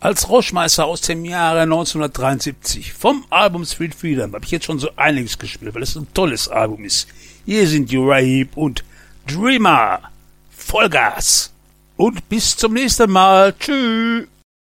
als Rauschmeister aus dem Jahre 1973. Vom Album Street Freedom habe ich jetzt schon so einiges gespielt, weil es ein tolles Album ist. Hier sind Uriah Heep und Dreamer. Vollgas. Und bis zum nächsten Mal. Tschüss.